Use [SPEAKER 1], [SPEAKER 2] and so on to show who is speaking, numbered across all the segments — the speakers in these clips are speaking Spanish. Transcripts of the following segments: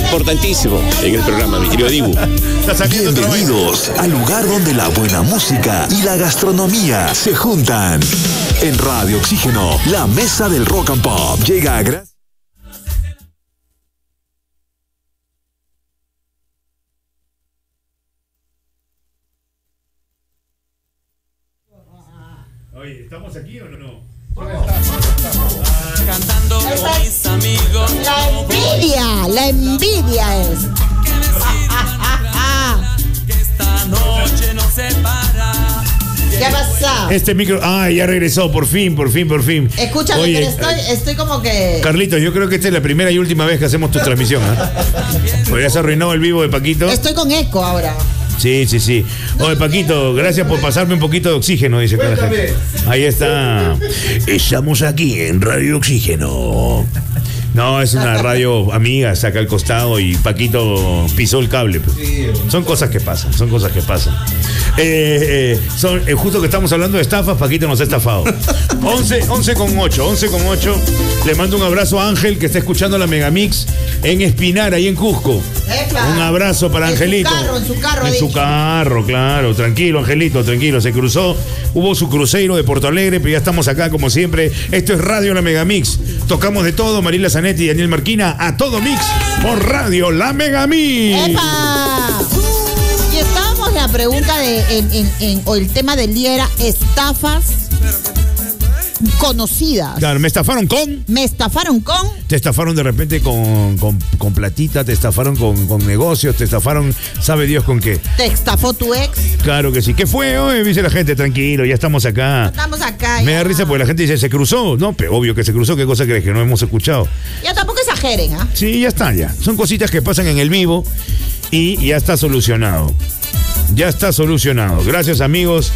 [SPEAKER 1] importantísimo en el programa, mi querido Dibu.
[SPEAKER 2] Bienvenidos al lugar donde la buena música y la gastronomía se juntan. En Radio Oxígeno, la mesa del rock and pop llega a gracias.
[SPEAKER 3] Oye, ¿estamos aquí o no?
[SPEAKER 4] Cantando con mis amigos.
[SPEAKER 5] La envidia es.
[SPEAKER 4] Que esta noche no se para.
[SPEAKER 5] ¿Qué ha pasado?
[SPEAKER 3] Este micro, ya regresó, por fin.
[SPEAKER 5] Escúchame,
[SPEAKER 3] Oye,
[SPEAKER 5] pero estoy como que...
[SPEAKER 3] Carlitos, yo creo que esta es la primera y última vez que hacemos tu transmisión, Porque has arruinado el vivo de Paquito.
[SPEAKER 5] Estoy con eco ahora.
[SPEAKER 3] Sí. Oye, Paquito, gracias por pasarme un poquito de oxígeno, dice cada gente. Ahí está. Estamos aquí en Radio Oxígeno. No, es una radio amiga, saca al costado y Paquito pisó el cable. Son cosas que pasan. Justo que estamos hablando de estafas, Paquito nos ha estafado. 11:08. Le mando un abrazo a Ángel, que está escuchando la Megamix en Espinar, ahí en Cusco. Un abrazo para Angelito.
[SPEAKER 5] En su carro.
[SPEAKER 3] En su carro, claro. Tranquilo, Angelito, tranquilo. Se cruzó. Hubo su crucero de Porto Alegre, pero ya estamos acá como siempre. Esto es Radio La Megamix. Tocamos de todo. Marila Zanetti y Daniel Marquina a todo mix por Radio La Megamix.
[SPEAKER 5] ¡Epa! Y estábamos en la pregunta o el tema del día era estafas conocidas.
[SPEAKER 3] Claro, ¿me estafaron con? Te estafaron de repente con platita, te estafaron con negocios, te estafaron, sabe Dios con qué.
[SPEAKER 5] ¿Te estafó tu ex?
[SPEAKER 3] Claro que sí. ¿Qué fue hoy? Dice la gente, tranquilo, ya estamos acá. Me da risa porque la gente dice, ¿se cruzó? No, pero obvio que se cruzó, ¿qué cosa crees que no hemos escuchado?
[SPEAKER 5] Ya tampoco exageren, ¿ah?
[SPEAKER 3] Sí, ya está, ya. Son cositas que pasan en el vivo y ya está solucionado. Gracias, amigos.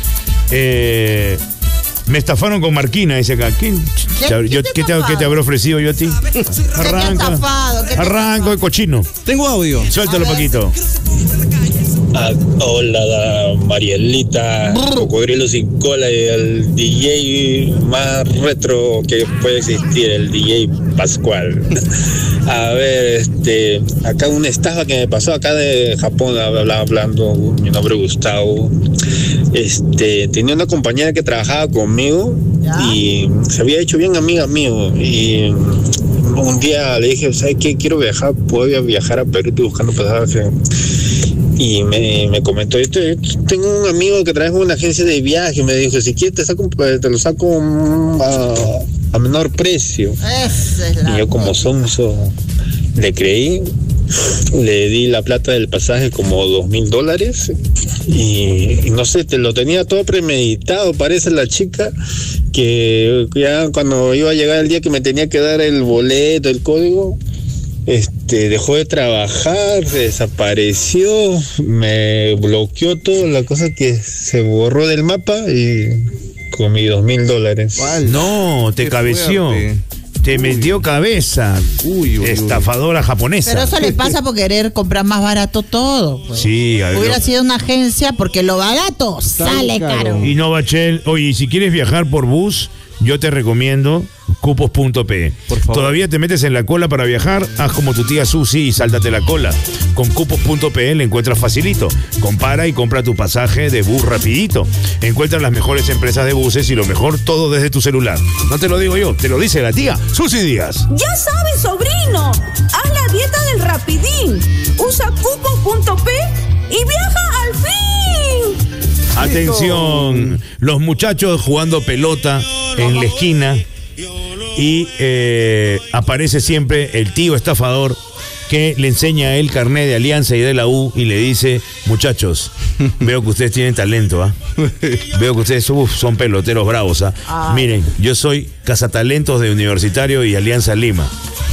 [SPEAKER 3] Me estafaron con Marquina, dice acá. ¿Qué te habré ofrecido yo a ti? Arranco de cochino.
[SPEAKER 6] Tengo audio.
[SPEAKER 3] Suéltalo, Paquito.
[SPEAKER 7] Hola, Marielita, Cocodrilo sin cola y el DJ más retro que puede existir, el DJ Pascual. A ver, acá una estafa que me pasó acá de Japón, hablando, mi nombre es Gustavo. Tenía una compañera que trabajaba conmigo y se había hecho bien amiga mío. Y un día le dije, ¿sabes qué? Quiero viajar, puedo viajar a Perú, estoy buscando pasaje. Y me comentó, tengo un amigo que trabaja en una agencia de viaje, me dijo, si quieres te lo saco a menor precio. Y yo como sonso le creí, le di la plata del pasaje como $2,000 y no sé, lo tenía todo premeditado, parece la chica que ya cuando iba a llegar el día que me tenía que dar el boleto, el código, dejó de trabajar, se desapareció, me bloqueó todo, la cosa que se borró del mapa y con mis $2,000.
[SPEAKER 3] No, te cabeció. Te metió cabeza. Estafadora japonesa.
[SPEAKER 5] Pero eso le pasa por querer comprar más barato todo. Pues.
[SPEAKER 3] Sí,
[SPEAKER 5] hubiera sido una agencia porque lo barato sale caro.
[SPEAKER 3] Y no, Bachel, oye, si quieres viajar por bus, yo te recomiendo cupos.pe. Todavía te metes en la cola para viajar, haz como tu tía Susi y sáltate la cola. Con cupos.pe le encuentras facilito. Compara y compra tu pasaje de bus rapidito. Encuentras las mejores empresas de buses y lo mejor, todo desde tu celular. No te lo digo yo, te lo dice la tía Susi Díaz.
[SPEAKER 8] Ya sabes, sobrino, haz la dieta del rapidín. Usa cupos.pe y viaja al fin.
[SPEAKER 3] Atención, los muchachos jugando pelota en la esquina y aparece siempre el tío estafador que le enseña el carnet de Alianza y de la U y le dice, muchachos, veo que ustedes tienen talento, veo que ustedes son peloteros bravos, miren, yo soy cazatalentos de Universitario y Alianza Lima.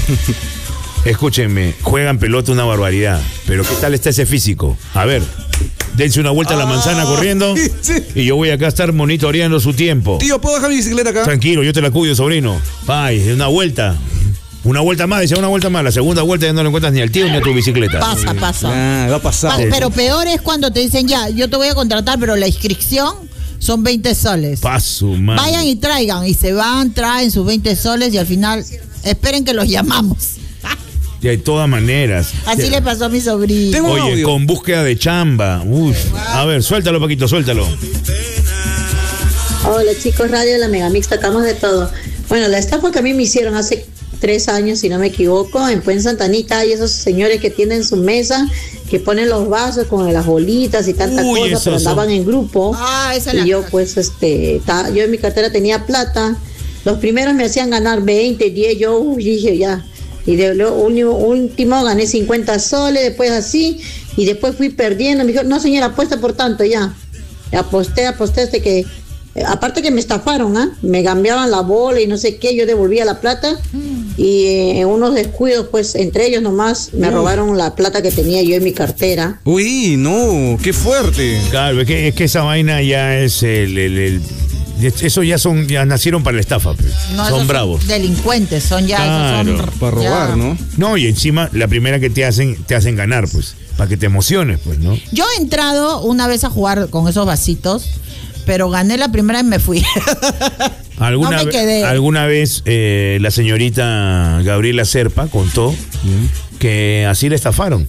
[SPEAKER 3] Escúchenme, juegan pelota una barbaridad, pero ¿qué tal está ese físico? A ver, dense una vuelta a la manzana corriendo y yo voy acá a estar monitoreando su tiempo.
[SPEAKER 6] Tío, ¿puedo dejar mi bicicleta acá?
[SPEAKER 3] Tranquilo, yo te la cuido, sobrino. Pay, una vuelta más, dice una vuelta más. La segunda vuelta ya no le encuentras ni al tío ni a tu bicicleta.
[SPEAKER 5] Pasa.
[SPEAKER 6] Va a pasar.
[SPEAKER 5] Pero peor es cuando te dicen, ya, yo te voy a contratar, pero la inscripción son 20 soles.
[SPEAKER 3] Paso, man.
[SPEAKER 5] Vayan y traigan, y se van, traen sus 20 soles y al final, esperen que los llamamos.
[SPEAKER 3] De todas maneras.
[SPEAKER 5] Así le pasó a mi sobrino.
[SPEAKER 6] Tengo un
[SPEAKER 3] Oye,
[SPEAKER 6] audio.
[SPEAKER 3] con búsqueda de chamba. Uf. A ver, suéltalo, Paquito, suéltalo.
[SPEAKER 9] Hola chicos, Radio La Megamix, tocamos de todo. Bueno, la estafa que a mí me hicieron hace 3 años, si no me equivoco, en Puente Santa Anita hay esos señores que tienen su mesa, que ponen los vasos con las bolitas y tanta
[SPEAKER 3] Uy,
[SPEAKER 9] cosa,
[SPEAKER 3] esos
[SPEAKER 9] pero andaban
[SPEAKER 3] son.
[SPEAKER 9] en grupo.
[SPEAKER 5] Ah, esa es la
[SPEAKER 9] Y yo
[SPEAKER 5] cosa.
[SPEAKER 9] pues, yo en mi cartera tenía plata. Los primeros me hacían ganar 20, 10, yo dije ya. Y de lo último gané 50 soles, después así, y después fui perdiendo. Me dijo, no señora, apuesta por tanto ya. Y aposté hasta que, aparte que me estafaron, me cambiaban la bola y no sé qué, yo devolvía la plata. Y en unos descuidos, pues entre ellos nomás, me robaron la plata que tenía yo en mi cartera.
[SPEAKER 6] Uy, no, qué fuerte.
[SPEAKER 3] Claro, es que esa vaina ya es eso ya nacieron para la estafa. Pues.
[SPEAKER 5] No,
[SPEAKER 3] Son
[SPEAKER 5] esos
[SPEAKER 3] bravos.
[SPEAKER 5] Delincuentes, son ya.
[SPEAKER 3] Claro,
[SPEAKER 5] esos son,
[SPEAKER 6] Para robar,
[SPEAKER 5] ya.
[SPEAKER 6] ¿no?
[SPEAKER 3] No, y encima la primera que te hacen ganar, pues, para que te emociones, pues, ¿no?
[SPEAKER 5] Yo he entrado una vez a jugar con esos vasitos, pero gané la primera y me fui.
[SPEAKER 3] Alguna,
[SPEAKER 5] No me quedé.
[SPEAKER 3] alguna vez la señorita Gabriela Serpa contó que así le estafaron.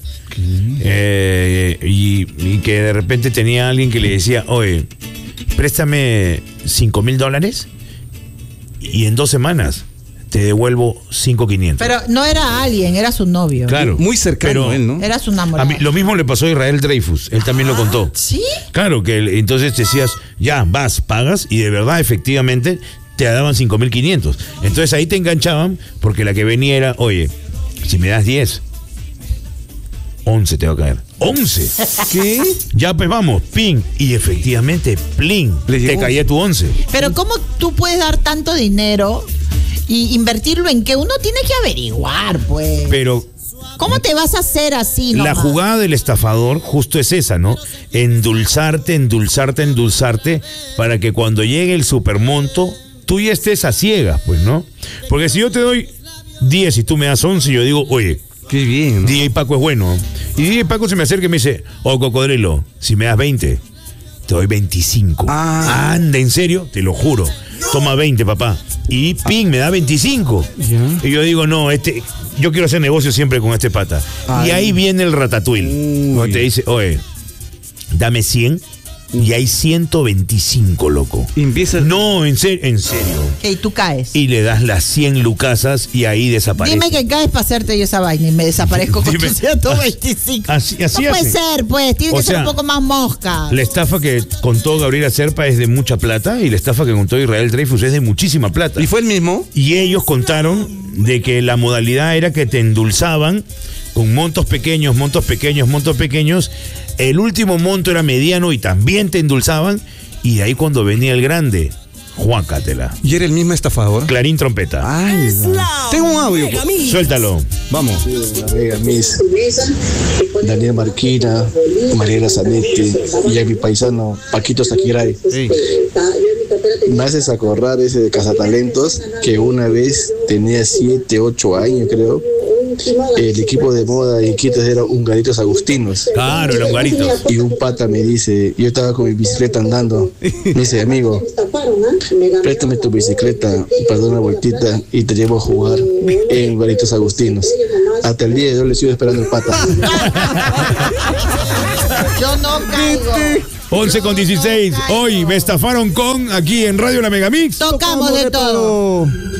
[SPEAKER 3] Y que de repente tenía alguien que le decía, oye, préstame $5,000 y en 2 semanas te devuelvo 5,500.
[SPEAKER 5] Pero no era alguien, era su novio.
[SPEAKER 3] Claro.
[SPEAKER 6] Muy cercano
[SPEAKER 3] pero
[SPEAKER 6] él, ¿no?
[SPEAKER 5] Era su
[SPEAKER 3] A
[SPEAKER 5] enamorado.
[SPEAKER 3] mí, lo mismo le pasó a Israel Dreyfus, él también lo contó.
[SPEAKER 5] ¿Sí?
[SPEAKER 3] Claro, que entonces decías, ya, vas, pagas, y de verdad, efectivamente, te daban 5,500. Entonces ahí te enganchaban, porque la que venía era, oye, si me das 10, 11 te va a caer. ¡11!
[SPEAKER 6] ¿Qué?
[SPEAKER 3] Ya, pues vamos, ping. Y efectivamente, pling,
[SPEAKER 6] Le
[SPEAKER 3] te
[SPEAKER 6] llegó.
[SPEAKER 3] caía tu 11.
[SPEAKER 5] Pero ¿cómo tú puedes dar tanto dinero y invertirlo en que uno tiene que averiguar, pues?
[SPEAKER 3] Pero
[SPEAKER 5] ¿Cómo te vas a hacer así,
[SPEAKER 3] la
[SPEAKER 5] nomás?
[SPEAKER 3] jugada del estafador justo es esa, ¿no? Endulzarte, para que cuando llegue el supermonto, tú ya estés a ciegas, pues, ¿no? Porque si yo te doy 10 y tú me das 11, yo digo, oye,
[SPEAKER 6] Qué bien, ¿no?
[SPEAKER 3] DJ Paco es bueno. Y DJ Paco se me acerca y me dice, oh, Cocodrilo, si me das 20, te doy 25.
[SPEAKER 6] Ah.
[SPEAKER 3] Anda, ¿en serio? Te lo juro. Toma 20, papá. Y ping, me da 25.
[SPEAKER 6] Ya.
[SPEAKER 3] Y yo digo, no, yo quiero hacer negocio siempre con este pata.
[SPEAKER 6] Ay.
[SPEAKER 3] Y ahí viene el ratatouille.
[SPEAKER 6] Uy.
[SPEAKER 3] Cuando te dice, oye, dame 100 y hay 125, loco.
[SPEAKER 6] Y empieza el-
[SPEAKER 3] No, en serio.
[SPEAKER 5] Y tú caes.
[SPEAKER 3] Y le das las 100 lucasas y ahí desaparece.
[SPEAKER 5] Dime que caes para hacerte yo esa vaina y me desaparezco con
[SPEAKER 3] Dime.
[SPEAKER 5] tus 125.
[SPEAKER 3] Así
[SPEAKER 5] no puede
[SPEAKER 3] hacen.
[SPEAKER 5] ser, pues. Tiene
[SPEAKER 3] O
[SPEAKER 5] que ser
[SPEAKER 3] sea,
[SPEAKER 5] un poco más mosca.
[SPEAKER 3] La estafa que contó Gabriela Serpa es de mucha plata y la estafa que contó Israel Dreyfus es de muchísima plata.
[SPEAKER 6] ¿Y fue el mismo?
[SPEAKER 3] Y ellos contaron de que la modalidad era que te endulzaban con montos pequeños. El último monto era mediano y también te endulzaban. Y de ahí cuando venía el grande, juácatela.
[SPEAKER 6] ¿Y era el mismo estafador?
[SPEAKER 3] Clarín trompeta.
[SPEAKER 6] Ay, tengo un audio.
[SPEAKER 3] Suéltalo.
[SPEAKER 6] Vamos.
[SPEAKER 10] Amiga Miss, Daniel Marquina, Mariela Zanetti y a mi paisano Paquito Saquiray.
[SPEAKER 6] Ey.
[SPEAKER 10] Me haces acordar ese de Cazatalentos que una vez tenía 7, 8 años creo. El equipo de moda en Quito era Hungaritos Agustinos.
[SPEAKER 3] Claro, el hongarito.
[SPEAKER 10] Y un pata me dice, yo estaba con mi bicicleta andando, me dice, amigo, préstame tu bicicleta para dar una vueltita y te llevo a jugar en Hungaritos Agustinos. Hasta el día de hoy le sigo esperando el pata.
[SPEAKER 5] Yo no caigo.
[SPEAKER 3] 11:16. Hoy me estafaron con aquí en Radio La Megamix.
[SPEAKER 5] Tocamos de todo.